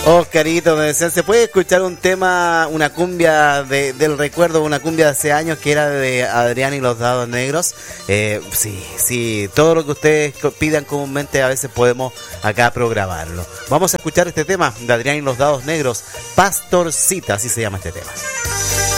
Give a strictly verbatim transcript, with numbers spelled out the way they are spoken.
Oscarito, me decían, ¿se puede escuchar un tema, una cumbia de, del recuerdo, una cumbia de hace años que era de Adrián y los Dados Negros? Eh, sí, sí, todo lo que ustedes pidan comúnmente a veces podemos acá programarlo. Vamos a escuchar este tema de Adrián y los Dados Negros, Pastorcita, así se llama este tema.